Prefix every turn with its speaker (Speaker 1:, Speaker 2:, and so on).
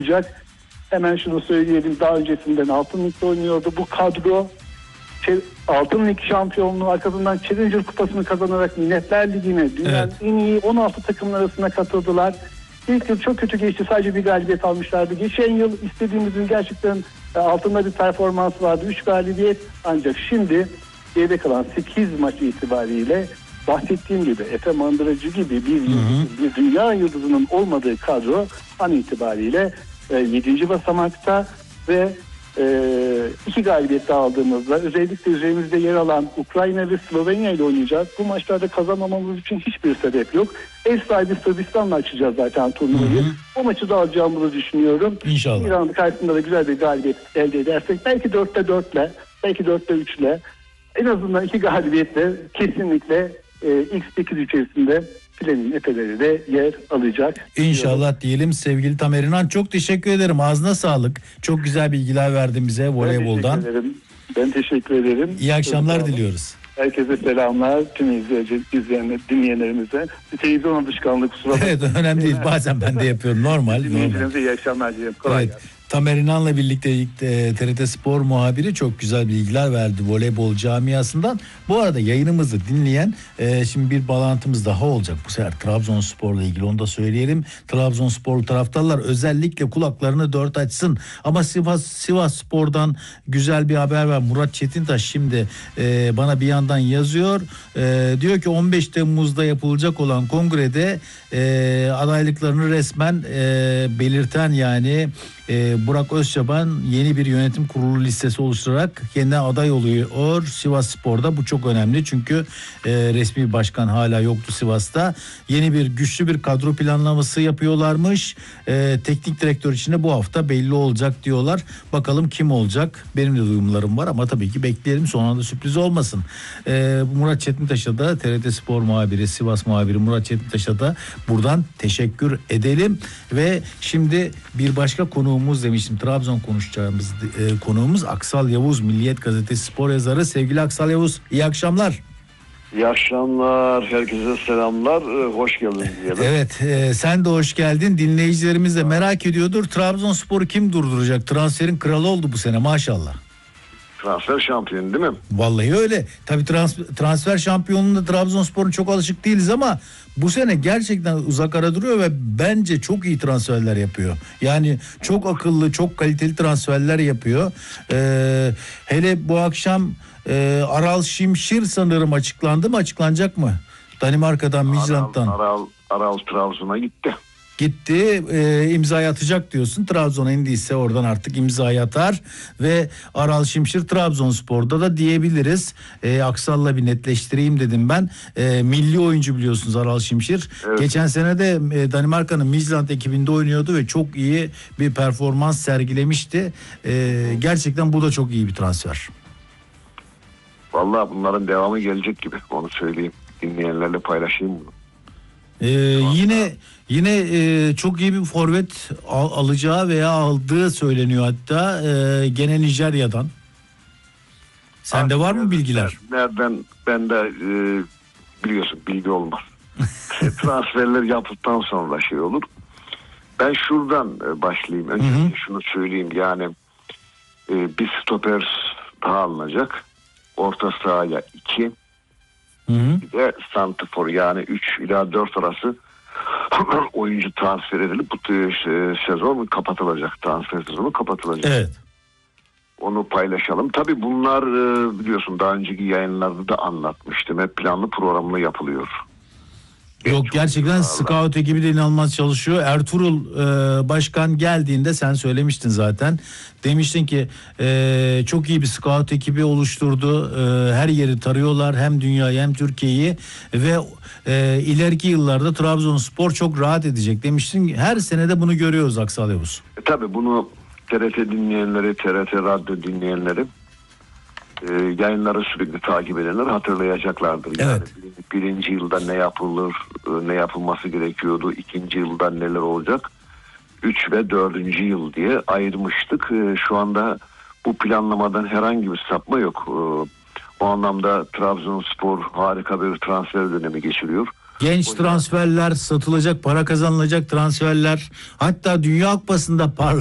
Speaker 1: olacak. Hemen şunu söyleyelim, daha öncesinden Altın Lig'de oynuyordu. Bu kadro Altın Lig şampiyonluğu arkasından Challenger Kupası'nı kazanarak Milletler Ligi'ne dünyanın en iyi 16 takımın arasına katıldılar. İlk yıl çok kötü geçti, sadece bir galibiyet almışlardı. Geçen yıl istediğimizin gerçekten altında bir performans vardı, 3 galibiyet. Ancak şimdi geride kalan 8 maç itibariyle bahsettiğim gibi Efe Mandıracı gibi bir dünya yıldızının olmadığı kadro an itibariyle 7. basamakta ve 2 galibiyet daha aldığımızda, özellikle üzerimizde yer alan Ukrayna ve Slovenya ile oynayacağız. Bu maçlarda kazanmamamız için hiçbir sebep yok. Ev sahibi Sırbistan'la açacağız zaten turnuvayı. O maçı da alacağımızı düşünüyorum.
Speaker 2: İnşallah.
Speaker 1: İran'ın karşısında da güzel bir galibiyet elde edersek, belki 4'te 4'le, belki 4'te 3'le, en azından 2 galibiyetle kesinlikle ilk 8 içerisinde Filenin Efeleri de yer alacak.
Speaker 2: İnşallah diyelim sevgili Tamer İnan. Çok teşekkür ederim. Ağzına sağlık. Çok güzel bilgiler verdin bize voleyboldan.
Speaker 1: Ben teşekkür ederim.
Speaker 2: İyi akşamlar diliyoruz.
Speaker 1: Herkese selamlar. Tüm dinleyenlerimize. Televizyon alışkanlığı, kusura bakmayın.
Speaker 2: Evet, önemli değil. Bazen ben de yapıyorum. Normal.
Speaker 1: Dinleyicilerimize iyi akşamlar diliyorum. Kolay gelsin.
Speaker 2: Tamer İnan'la birlikte TRT Spor muhabiri çok güzel bilgiler verdi voleybol camiasından. Bu arada yayınımızı dinleyen şimdi bir bağlantımız daha olacak. Bu sefer Trabzonspor'la ilgili, onu da söyleyelim. Trabzonsporlu taraftarlar özellikle kulaklarını dört açsın. Ama Sivas Spor'dan güzel bir haber var. Murat Çetintaş şimdi bana bir yandan yazıyor. Diyor ki 15 Temmuz'da yapılacak olan kongrede adaylıklarını resmen belirten, yani Burak Özçaban yeni bir yönetim kurulu listesi oluşturarak kendine aday oluyor Sivas Spor'da. Bu çok önemli çünkü resmi başkan hala yoktu Sivas'ta. Yeni bir güçlü bir kadro planlaması yapıyorlarmış. Teknik direktör için de bu hafta belli olacak diyorlar. Bakalım kim olacak? Benim de duyumlarım var ama tabii ki bekleyelim, son anda sürpriz olmasın. Murat Çetintaş'a da, TRT Spor muhabiri, Sivas muhabiri Murat Çetintaş'a da buradan teşekkür edelim. Ve şimdi bir başka konuğumuz demiştim. Trabzon konuşacağımız konuğumuz Aksal Yavuz, Milliyet Gazetesi spor yazarı. Sevgili Aksal Yavuz, iyi akşamlar.
Speaker 3: İyi akşamlar, herkese selamlar, hoş geldin diyelim.
Speaker 2: Evet, sen de hoş geldin. Dinleyicilerimiz de merak ediyordur. Trabzonspor'u kim durduracak? Transferin kralı oldu bu sene maşallah.
Speaker 3: Transfer şampiyonu değil mi?
Speaker 2: Vallahi öyle. Tabii transfer şampiyonluğunda Trabzonspor'un çok alışık değiliz ama bu sene gerçekten uzak ara duruyor ve bence çok iyi transferler yapıyor. Yani çok akıllı, çok kaliteli transferler yapıyor. Hele bu akşam Aral Şimşir sanırım açıklandı mı? Açıklanacak mı? Danimarka'dan, Midtjylland'dan.
Speaker 3: Aral Trabzon'a gitti.
Speaker 2: Gitti, imzayı atacak diyorsun. Trabzon'a indiyse oradan artık imzayı atar ve Aral Şimşir Trabzonspor'da da diyebiliriz. Aksal'la bir netleştireyim dedim ben. Milli oyuncu biliyorsunuz Aral Şimşir. Evet. Geçen sene de Danimarka'nın Midtjylland ekibinde oynuyordu ve çok iyi bir performans sergilemişti. Gerçekten bu da çok iyi bir transfer.
Speaker 3: Vallahi bunların devamı gelecek gibi, onu söyleyeyim. Dinleyenlerle paylaşayım bunu.
Speaker 2: Yine çok iyi bir forvet alacağı veya aldığı söyleniyor hatta gene Nijerya'dan. Sende var mı bilgiler?
Speaker 3: Nereden? Ben de biliyorsun, bilgi olmaz. Transferler yaptıktan sonra şey olur. Ben şuradan başlayayım. Önce şunu söyleyeyim, yani bir stoper daha alınacak. Orta sahaya 2. Bir de santrfor, yani 3 ila 4 arası oyuncu transfer edilip bu sezon kapatılacak. Transfer sezonu kapatılacak.
Speaker 2: Evet.
Speaker 3: Onu paylaşalım. Tabii bunlar biliyorsun daha önceki yayınlarda da anlatmıştım. Hep planlı programlı yapılıyor.
Speaker 2: Yok, gerçekten scout ekibi de inanılmaz çalışıyor. Ertuğrul başkan geldiğinde sen söylemiştin zaten. Demiştin ki çok iyi bir scout ekibi oluşturdu. Her yeri tarıyorlar, hem dünyayı hem Türkiye'yi ve ileriki yıllarda Trabzonspor çok rahat edecek demiştin. Her sene de bunu görüyoruz Aksal Yavuz.
Speaker 3: Tabii bunu TRT dinleyenleri, TRT Radyo dinleyenleri, yayınları sürekli takip edenler hatırlayacaklardır. Yani
Speaker 2: evet.
Speaker 3: Birinci yılda ne yapılır, ne yapılması gerekiyordu, ikinci yılda neler olacak, 3 ve 4. yıl diye ayırmıştık. Şu anda bu planlamadan herhangi bir sapma yok. O anlamda Trabzonspor harika bir transfer dönemi geçiriyor.
Speaker 2: Genç
Speaker 3: O yüzden-
Speaker 2: transferler, satılacak, para kazanılacak transferler, hatta Dünya Kupası'nda